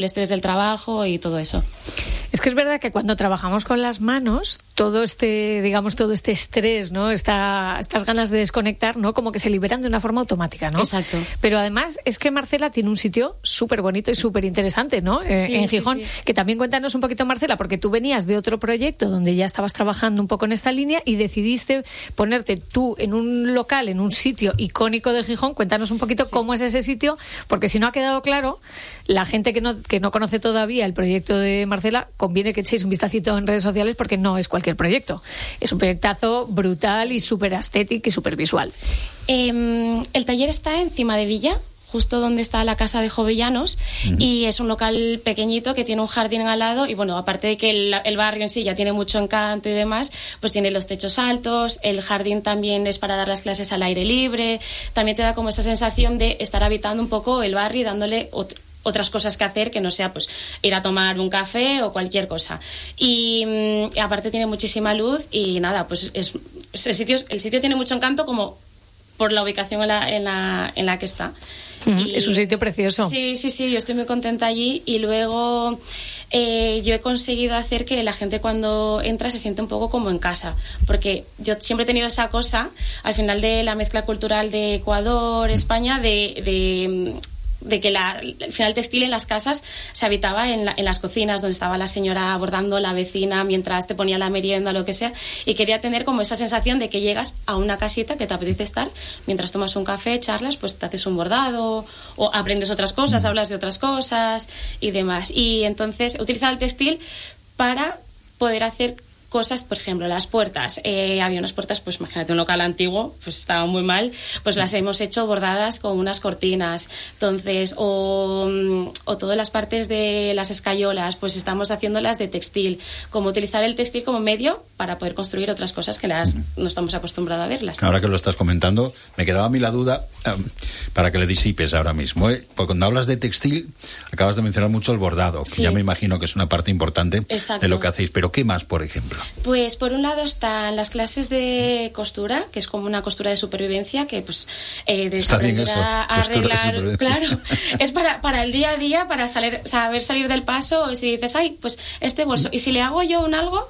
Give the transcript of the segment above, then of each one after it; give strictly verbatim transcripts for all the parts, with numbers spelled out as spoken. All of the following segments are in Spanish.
el estrés del trabajo y todo eso. Es que es verdad que cuando trabajamos con las manos, todo este, digamos, todo este estrés, ¿no? Esta, estas ganas de desconectar, ¿no? Como que se liberan de una forma automática, ¿no? Exacto. Pero además es que Marcela tiene un sitio súper bonito y súper interesante, ¿no? Eh, sí, en Gijón. Sí, sí. Que también cuéntanos un poquito, Marcela, porque tú venías de otro proyecto donde ya estabas trabajando un poco en esta línea y decidiste ponerte tú en un local, en un sitio icónico de Gijón. Cuéntanos un poquito sí. cómo es ese sitio, porque si no ha quedado claro, la gente que no, que no conoce todavía el proyecto de Marcela, conviene que echéis un vistacito en redes sociales porque no es cualquier proyecto. Es un proyectazo brutal y súper estético y súper visual. Eh, el taller está encima de Villa, justo donde está la casa de Jovellanos, uh-huh. y es un local pequeñito que tiene un jardín al lado y bueno, aparte de que el, el barrio en sí ya tiene mucho encanto y demás, pues tiene los techos altos, el jardín también es para dar las clases al aire libre, también te da como esa sensación de estar habitando un poco el barrio y dándole otro otras cosas que hacer que no sea pues ir a tomar un café o cualquier cosa y, y aparte tiene muchísima luz y nada, pues es, el sitio el sitio tiene mucho encanto como por la ubicación en la, en la, en la que está. Mm, y, es un sitio precioso. Sí, sí, sí, yo estoy muy contenta allí y luego eh, yo he conseguido hacer que la gente cuando entra se siente un poco como en casa, porque yo siempre he tenido esa cosa al final de la mezcla cultural de Ecuador, España, de... de de que la, al final el textil en las casas se habitaba en, la, en las cocinas donde estaba la señora bordando, la vecina mientras te ponía la merienda o lo que sea, y quería tener como esa sensación de que llegas a una casita que te apetece estar mientras tomas un café, charlas, pues te haces un bordado o aprendes otras cosas, hablas de otras cosas y demás. Y entonces he utilizado el textil para poder hacer cosas, por ejemplo, las puertas. Eh, había unas puertas, pues imagínate un local antiguo, pues estaban muy mal, pues las hemos hecho bordadas con unas cortinas. Entonces, o, o todas las partes de las escayolas, pues estamos haciéndolas de textil. Como utilizar el textil como medio para poder construir otras cosas que las no estamos acostumbrados a verlas. Ahora que lo estás comentando, me quedaba a mí la duda um, para que le disipes ahora mismo, ¿eh? Porque cuando hablas de textil, acabas de mencionar mucho el bordado, que sí. ya me imagino que es una parte importante Exacto. de lo que hacéis. Pero ¿qué más, por ejemplo? Pues por un lado están las clases de costura, que es como una costura de supervivencia, que pues eh, de Está bien eso, a arreglar, claro, es para, para el día a día, para salir, saber salir del paso, y si dices, ay, pues este bolso, y si le hago yo un algo,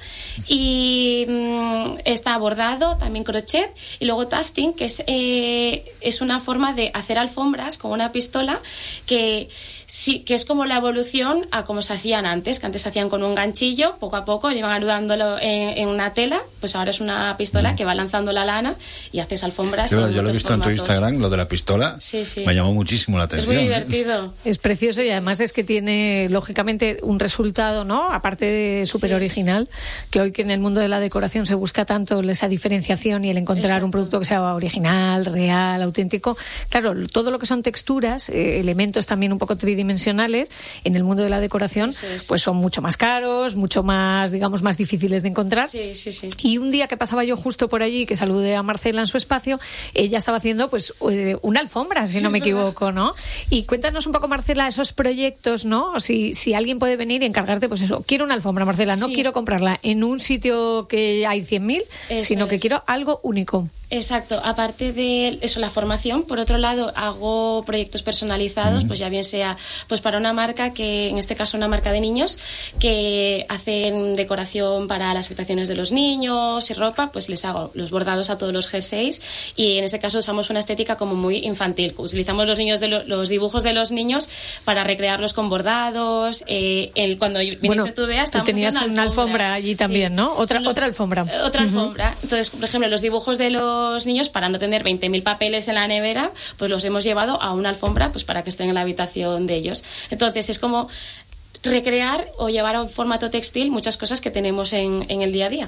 y mmm, está bordado, también crochet, y luego tufting, que es, eh, es una forma de hacer alfombras con una pistola, que sí, que es como la evolución a como se hacían antes, que antes se hacían con un ganchillo, poco a poco, llevan anudándolo en, en una tela, pues ahora es una pistola que va lanzando la lana y haces alfombras. Yo, yo lo he visto formatos. En tu Instagram, lo de la pistola, sí, sí. me llamó muchísimo la atención. Es muy divertido. Es precioso sí, y además sí. es que tiene, lógicamente, un resultado, ¿no? Aparte de súper sí. original, que hoy que en el mundo de la decoración se busca tanto esa diferenciación y el encontrar Exacto. un producto que sea original, real, auténtico. Claro, todo lo que son texturas, eh, elementos también un poco tridimensionales, dimensionales en el mundo de la decoración es. pues son mucho más caros, mucho más, digamos, más difíciles de encontrar. Sí, sí, sí. Y un día que pasaba yo justo por allí, que saludé a Marcela en su espacio, ella estaba haciendo pues una alfombra, si sí, no me equivoco, verdad. ¿no? Y cuéntanos un poco, Marcela, esos proyectos, ¿no? Si, si alguien puede venir y encargarte, pues eso, quiero una alfombra, Marcela, no sí. quiero comprarla en un sitio que hay cien mil, sino que es. quiero algo único. Exacto, aparte de eso, la formación, por otro lado hago proyectos personalizados, mm. pues ya bien sea pues para una marca, que en este caso una marca de niños, que hacen decoración para las habitaciones de los niños y ropa, pues les hago los bordados a todos los jerseys, y en este caso usamos una estética como muy infantil, utilizamos los niños de lo, los dibujos de los niños para recrearlos con bordados. Eh, el, cuando viniste bueno, tú veas, tú tenías una alfombra, una alfombra allí también, sí. ¿no? Otra, los, otra alfombra. Otra uh-huh. alfombra. Entonces, por ejemplo, los dibujos de los los niños, para no tener veinte mil papeles en la nevera, pues los hemos llevado a una alfombra pues para que estén en la habitación de ellos. Entonces es como recrear o llevar a un formato textil muchas cosas que tenemos en, en el día a día.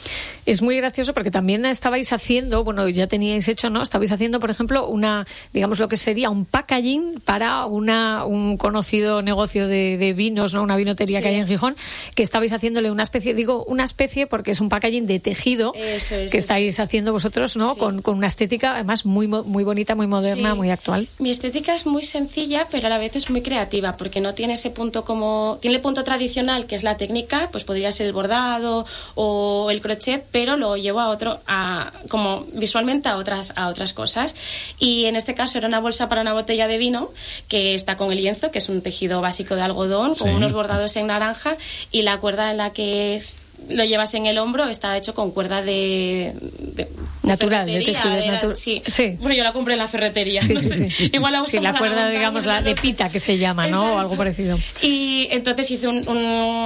Es muy gracioso porque también estabais haciendo, bueno, ya teníais hecho, ¿no? Estabais haciendo, por ejemplo, una, digamos, lo que sería un packaging para una un conocido negocio de, de vinos, ¿no? Una vinotería sí. que hay en Gijón, que estabais haciéndole una especie, digo una especie porque es un packaging de tejido eso es, que eso estáis es. haciendo vosotros, ¿no? Sí. Con, con una estética, además, muy muy bonita, muy moderna, sí. muy actual. Mi estética es muy sencilla, pero a la vez es muy creativa, porque no tiene ese punto como... Tiene el punto tradicional, que es la técnica, pues podría ser el bordado o el crochet, pero pero lo llevo a otro, a, como visualmente a otras, a otras cosas. Y en este caso era una bolsa para una botella de vino que está con el lienzo, que es un tejido básico de algodón, sí, con unos bordados en naranja, y la cuerda en la que es, lo llevas en el hombro está hecho con cuerda de, de natural, de tejidos naturales. Sí. sí. Bueno, yo la compré en la ferretería. Sí, no sí, sé. sí. Igual la uso sí, la cuerda, montaña, digamos, la de pita que se llama, ¿no? Exacto. O algo parecido. Y entonces hice un, un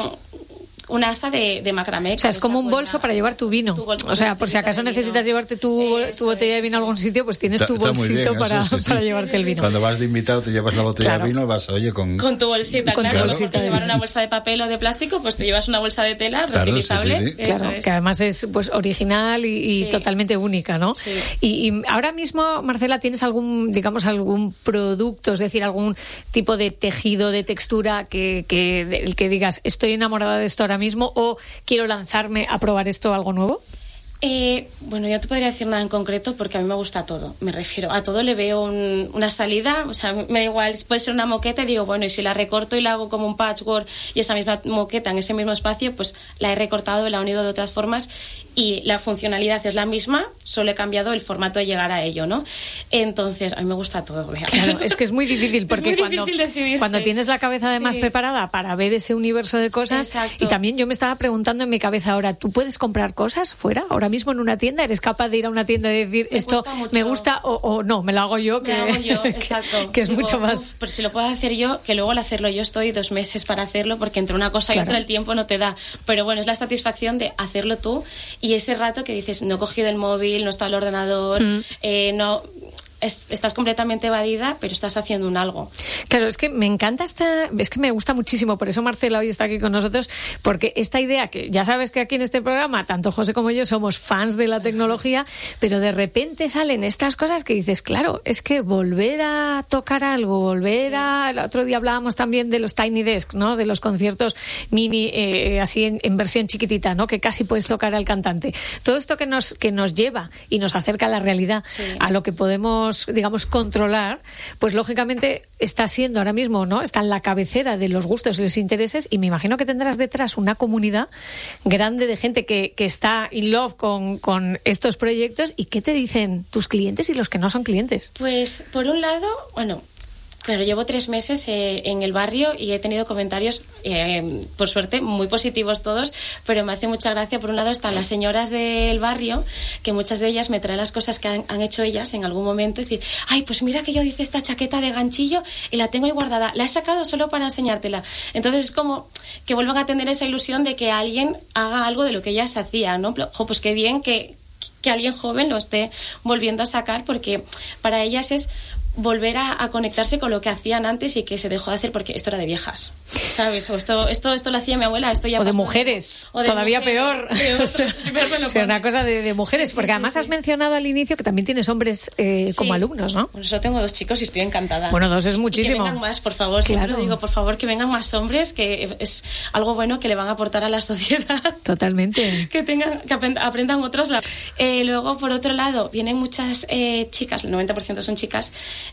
una asa de, de macramé. O sea, es como un bolso para llevar tu vino. Tu o sea, por si acaso necesitas llevarte tu, tu botella de vino a algún sitio, pues tienes tu bolsito bien, para, sí, sí, para sí, llevarte sí, sí, el vino. Cuando vas de invitado te llevas la botella claro. de vino, vas, oye, con... Con tu bolsita, con claro. Tu bolsita de llevar una bolsa de papel o de plástico, pues te llevas una bolsa de tela claro, reutilizable. Sí, sí, sí. Eso claro, es. Que además es pues original y, y sí. totalmente única, ¿no? Sí. Y, y ahora mismo, Marcela, ¿tienes algún, digamos, algún producto, es decir, algún tipo de tejido, de textura que, que, del que digas, estoy enamorada de esto ahora mismo o quiero lanzarme a probar esto, algo nuevo? Eh, bueno, yo no te podría decir nada en concreto porque a mí me gusta todo, me refiero, a todo le veo un, una salida, o sea, me da igual, puede ser una moqueta y digo, bueno, y si la recorto y la hago como un patchwork y esa misma moqueta en ese mismo espacio, pues la he recortado, la he unido de otras formas y la funcionalidad es la misma, solo he cambiado el formato de llegar a ello, ¿no? Entonces, a mí me gusta todo. Vea. Claro, es que es muy difícil porque muy cuando, difícil cuando tienes la cabeza además sí. preparada para ver ese universo de cosas, exacto. Y también yo me estaba preguntando en mi cabeza ahora, ¿tú puedes comprar cosas fuera? Ahora mismo en una tienda, ¿eres capaz de ir a una tienda y decir me esto me gusta o, o no, me lo hago yo? Me que, lo hago yo, exacto. que es Digo, mucho más... Pero si lo puedo hacer yo, que luego al hacerlo yo estoy dos meses para hacerlo porque entre una cosa y claro. otra el tiempo no te da. Pero bueno, es la satisfacción de hacerlo tú y ese rato que dices, no he cogido el móvil, no está el ordenador, mm. eh, no... Es, estás completamente evadida, pero estás haciendo un algo. Claro, es que me encanta esta, es que me gusta muchísimo, por eso Marcela hoy está aquí con nosotros, porque esta idea que ya sabes que aquí en este programa, tanto José como yo somos fans de la tecnología, pero de repente salen estas cosas que dices, claro, es que volver a tocar algo, volver sí. a... El otro día hablábamos también de los Tiny Desk, ¿no? De los conciertos mini, eh, así en, en versión chiquitita, ¿no? Que casi puedes tocar al cantante. Todo esto que nos, que nos lleva y nos acerca a la realidad, sí. a lo que podemos digamos controlar, pues lógicamente está siendo ahora mismo, ¿no? Está en la cabecera de los gustos y los intereses y me imagino que tendrás detrás una comunidad grande de gente que, que está in love con, con estos proyectos. ¿Y qué te dicen tus clientes y los que no son clientes? Pues por un lado, bueno, claro, llevo tres meses eh, en el barrio y he tenido comentarios, eh, por suerte, muy positivos todos, pero me hace mucha gracia. Por un lado están las señoras del barrio, que muchas de ellas me traen las cosas que han, han hecho ellas en algún momento, y decir, ay, pues mira que yo hice esta chaqueta de ganchillo y la tengo ahí guardada, la he sacado solo para enseñártela. Entonces es como que vuelvan a tener esa ilusión de que alguien haga algo de lo que ellas hacían, ¿no? Jo, pues qué bien que, que alguien joven lo esté volviendo a sacar, porque para ellas es volver a, a conectarse con lo que hacían antes y que se dejó de hacer porque esto era de viejas, ¿sabes? O esto esto esto lo hacía mi abuela, esto ya o de pasó, mujeres, o de todavía mujeres, peor, peor. o sea, o sea, una cosa de, de mujeres, sí, sí, porque además sí, has sí. mencionado al inicio que también tienes hombres eh, sí. como alumnos, ¿no? Pues yo tengo dos chicos y estoy encantada. Bueno, dos es muchísimo. Y que vengan más, por favor, claro. siempre lo digo, por favor, que vengan más hombres, que es algo bueno que le van a aportar a la sociedad. Totalmente. Que tengan, que aprendan otros. Eh, luego, por otro lado, vienen muchas eh, chicas, el noventa por ciento son chicas,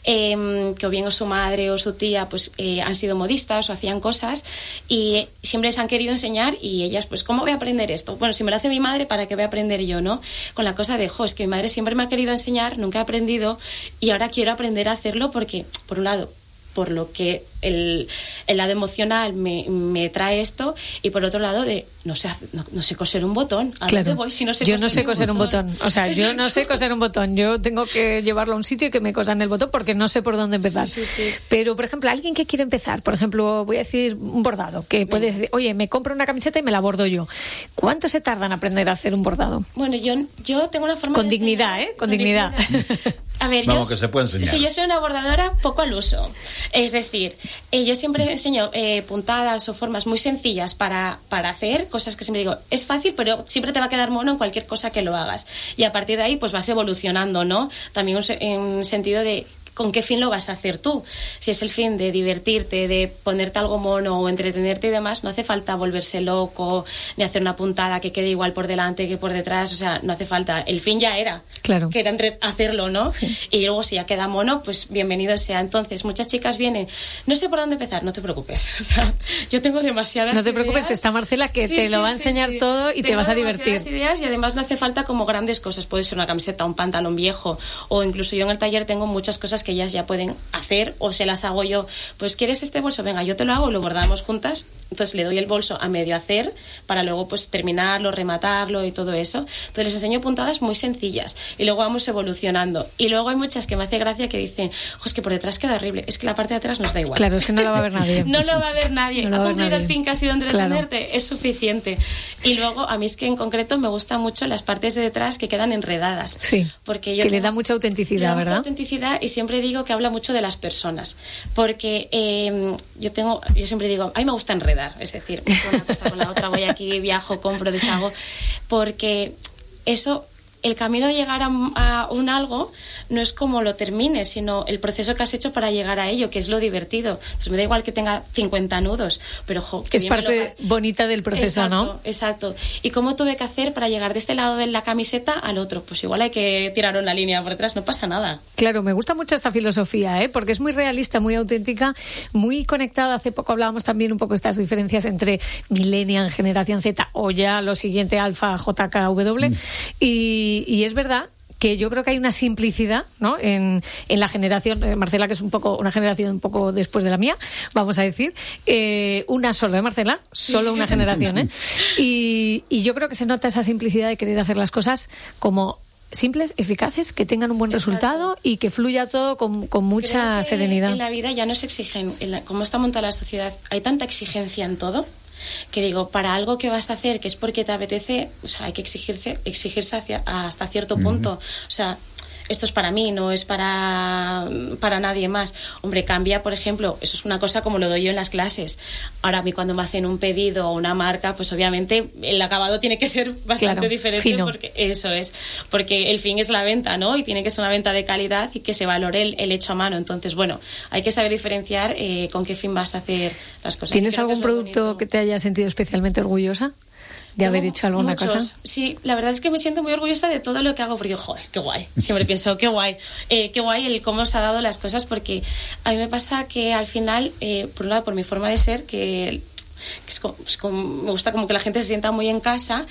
eh, que o bien o su madre o su tía pues eh, han sido modistas o hacían cosas y siempre les han querido enseñar y ellas pues ¿cómo voy a aprender esto? Bueno, si me lo hace mi madre, ¿para qué voy a aprender yo, no? Con la cosa de, jo, es que mi madre siempre me ha querido enseñar, nunca he aprendido y ahora quiero aprender a hacerlo porque, por un lado, por lo que el, el lado emocional me, me trae esto y por otro lado de no sé no, no sé coser un botón. ¿A claro. dónde voy si no sé yo coser no sé coser un botón? un botón o sea Exacto. Yo no sé coser un botón, yo tengo que llevarlo a un sitio y que me cosan el botón porque no sé por dónde empezar. Sí, sí, sí. Pero por ejemplo alguien que quiere empezar, por ejemplo voy a decir un bordado, que puede decir, oye, me compro una camiseta y me la bordo yo. ¿Cuánto se tarda en aprender a hacer un bordado? Bueno, yo, yo tengo una forma con de dignidad enseñar, eh con, con dignidad, dignidad. A ver, Vamos, yo, que se puede enseñar. Si yo soy una bordadora poco al uso, es decir, eh, yo siempre enseño eh, puntadas o formas muy sencillas para, para hacer cosas que siempre digo, es fácil, pero siempre te va a quedar mono en cualquier cosa que lo hagas. Y a partir de ahí, pues vas evolucionando, ¿no? También en un sentido de ¿con qué fin lo vas a hacer tú? Si es el fin de divertirte, de ponerte algo mono o entretenerte y demás, no hace falta volverse loco ni hacer una puntada que quede igual por delante que por detrás, o sea, no hace falta. El fin ya era. claro. que era entre hacerlo, ¿no? Sí. Y luego si ya queda mono, pues bienvenido sea. Entonces, muchas chicas vienen, no sé por dónde empezar, no te preocupes. O sea, yo tengo demasiadas No te ideas. preocupes, que está Marcela, que sí, te sí, lo va a sí, enseñar sí. todo y tengo te vas a divertir. demasiadas ideas y además no hace falta como grandes cosas. Puede ser una camiseta, un pantalón viejo, o incluso yo en el taller tengo muchas cosas que ellas ya pueden hacer o se las hago yo. Pues ¿quieres este bolso? Venga, yo te lo hago, lo bordamos juntas. Entonces le doy el bolso a medio hacer para luego pues terminarlo, rematarlo y todo eso. Entonces les enseño puntadas muy sencillas y luego vamos evolucionando. Y luego hay muchas que me hace gracia que dicen, jo, es que por detrás queda horrible, es que la parte de atrás nos da igual. Claro, es que no la va a ver nadie. No lo va a ver nadie. No ha va cumplido nadie. el fin que ha sido entretenerte, Claro. es suficiente. Y luego a mí es que en concreto me gustan mucho las partes de detrás que quedan enredadas. Sí, porque yo que le tengo- da mucha autenticidad, le da ¿verdad? Mucha autenticidad y siempre digo que habla mucho de las personas. Porque eh, yo tengo, yo siempre digo, a mí me gusta enredar, es decir, una cosa con la otra, voy aquí, viajo, compro, deshago, porque eso, el camino de llegar a, a un algo no es como lo termines, sino el proceso que has hecho para llegar a ello, que es lo divertido. Entonces me da igual que tenga cincuenta nudos, pero jo, que Es bien me lo parte ga- bonita del proceso, exacto, ¿no? Exacto. ¿Y cómo tuve que hacer para llegar de este lado de la camiseta al otro? Pues igual hay que tirar una línea por detrás, no pasa nada. Claro, me gusta mucho esta filosofía, ¿eh? Porque es muy realista, muy auténtica, muy conectada. Hace poco hablábamos también un poco de estas diferencias entre Millennial, Generación Z o ya lo siguiente, Alfa, J K W. Mm. Y, y es verdad que yo creo que hay una simplicidad, ¿no? En, en la generación, eh, Marcela, que es un poco una generación un poco después de la mía, vamos a decir, eh, una solo, ¿eh, Marcela? Solo sí, sí. una generación, ¿eh? Y, y yo creo que se nota esa simplicidad de querer hacer las cosas como simples, eficaces, que tengan un buen Exacto. resultado y que fluya todo con, con mucha Creo que serenidad. En la vida ya no se exigen, en la, como está montada la sociedad, hay tanta exigencia en todo que digo, para algo que vas a hacer que es porque te apetece, o sea, hay que exigirse, exigirse hacia, hasta cierto uh-huh. punto. O sea, esto es para mí, no es para, para nadie más. Hombre, cambia, por ejemplo, eso es una cosa como lo doy yo en las clases. Ahora a mí cuando me hacen un pedido o una marca, pues obviamente el acabado tiene que ser bastante claro, diferente, fino. Porque eso es, porque el fin es la venta, ¿no? Y tiene que ser una venta de calidad y que se valore el, el hecho a mano. Entonces, bueno, hay que saber diferenciar eh, con qué fin vas a hacer las cosas. ¿Tienes algún producto bonito. que te haya sentido especialmente orgullosa de haber hecho alguna muchos. cosa? Sí, la verdad es que me siento muy orgullosa de todo lo que hago, porque, joder, qué guay. Siempre pienso, qué guay. Eh, qué guay el cómo se ha dado las cosas, porque a mí me pasa que al final, eh, por un lado, por mi forma de ser, que... que es como, es como, me gusta como que la gente se sienta muy en casa,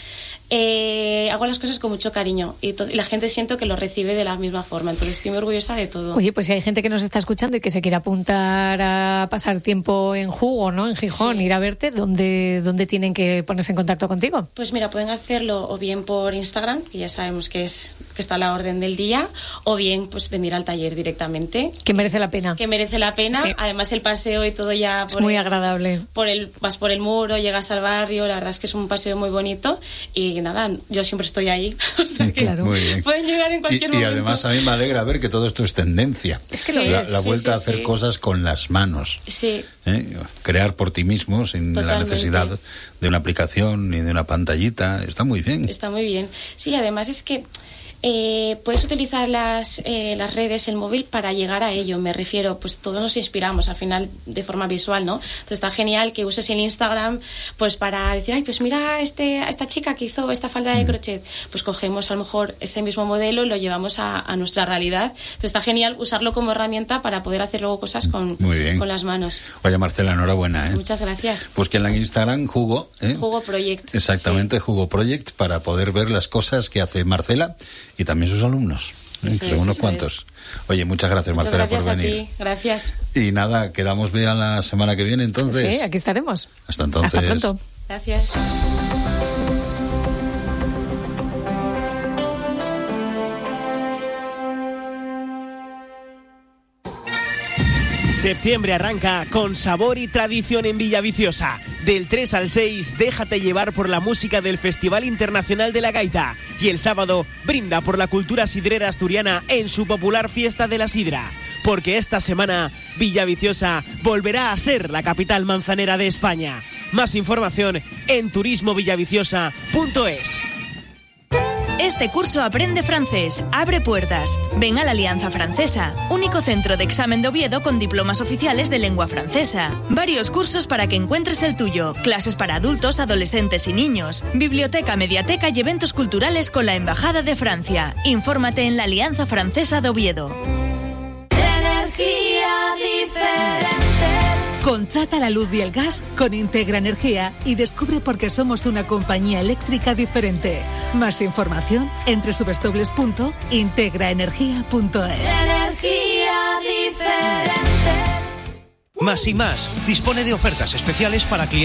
eh, hago las cosas con mucho cariño y, to- y la gente siento que lo recibe de la misma forma, entonces estoy muy orgullosa de todo. Oye, pues si hay gente que nos está escuchando y que se quiere apuntar a pasar tiempo en Jugo, ¿no? En Gijón, sí. Ir a verte, ¿dónde, ¿dónde tienen que ponerse en contacto contigo? Pues mira, pueden hacerlo o bien por Instagram, que ya sabemos que es que está a la orden del día, o bien pues venir al taller directamente. Que merece la pena. Que merece la pena, sí. Además el paseo y todo ya... Es por muy el, agradable. Por el, vas por el muro, llegas al barrio, la verdad es que es un paseo muy bonito y nada, yo siempre estoy ahí. O sea que claro. Muy bien. Pueden llegar en cualquier y, momento. Y además a mí me alegra ver que todo esto es tendencia. Es que sí, lo la, es. la Sí, vuelta sí, a hacer sí. cosas con las manos. Sí. ¿Eh? Crear por ti mismo sin Totalmente. la necesidad de una aplicación ni de una pantallita. Está muy bien. Está muy bien. Sí, además es que Eh, puedes utilizar las, eh, las redes, el móvil para llegar a ello, me refiero, pues todos nos inspiramos al final de forma visual, ¿no? Entonces está genial que uses el Instagram pues para decir, ay, pues mira este, esta chica que hizo esta falda de crochet, pues cogemos a lo mejor ese mismo modelo y lo llevamos a, a nuestra realidad. Entonces está genial usarlo como herramienta para poder hacer luego cosas con, con las manos. Oye, Marcela, enhorabuena, ¿eh? Muchas gracias. Pues que en la Instagram Jugo, ¿eh? Jugo Project. Exactamente, sí. Jugo Project, para poder ver las cosas que hace Marcela y también sus alumnos, ¿eh? Eso que son es, unos eso cuantos. Es. Oye, muchas gracias, muchas Marcela, gracias por a venir. Ti. Gracias. Y nada, quedamos bien la semana que viene, entonces. Sí, aquí estaremos. Hasta entonces. Hasta pronto. Gracias. Septiembre arranca con sabor y tradición en Villaviciosa. Del tres al seis, déjate llevar por la música del Festival Internacional de la Gaita. Y el sábado, brinda por la cultura sidrera asturiana en su popular Fiesta de la Sidra. Porque esta semana, Villaviciosa volverá a ser la capital manzanera de España. Más información en turismo villaviciosa punto es. Este curso aprende francés, abre puertas. Ven a la Alianza Francesa, único centro de examen de Oviedo con diplomas oficiales de lengua francesa. Varios cursos para que encuentres el tuyo, clases para adultos, adolescentes y niños, biblioteca, mediateca y eventos culturales con la Embajada de Francia. Infórmate en la Alianza Francesa de Oviedo. Energía diferente. Contrata la luz y el gas con Integra Energía y descubre por qué somos una compañía eléctrica diferente. Más información en doble u doble u doble u punto integra energía punto es. Energía diferente. Más y Más dispone de ofertas especiales para clientes.